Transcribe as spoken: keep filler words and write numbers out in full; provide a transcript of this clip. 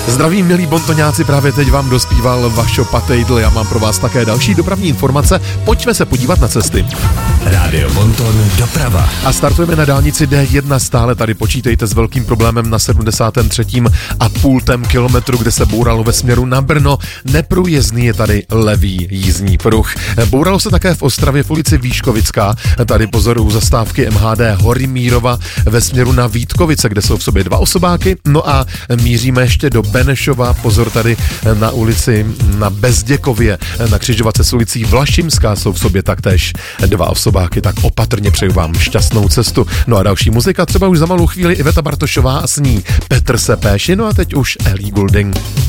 Zdraví, milí bontoňáci, právě teď vám dospíval Vašo Patejdl. Já mám pro vás také další dopravní informace. Pojďme se podívat na cesty. Rádio Bonton doprava. A startujeme na dálnici D jedna, stále tady počítejte s velkým problémem na sedmdesátém třetím a půltém kilometru, kde se bouralo ve směru na Brno. Neprůjezdný je tady levý jízdní pruh. Bouralo se také v Ostravě v ulici Výškovická. Tady pozor u zastávky M H D Horimírova ve směru na Vítkovice, kde jsou v sobě dva osobáky. No a míříme ještě do Benešova, pozor tady na ulici na Bezděkově, na křižovatce s ulicí Vlašimská jsou v sobě taktéž dva osobáky, tak opatrně přeju vám šťastnou cestu. No a další muzika, třeba už za malou chvíli Iveta Bartošová a s ní Petr Sepéši, no a teď už Ellie Goulding.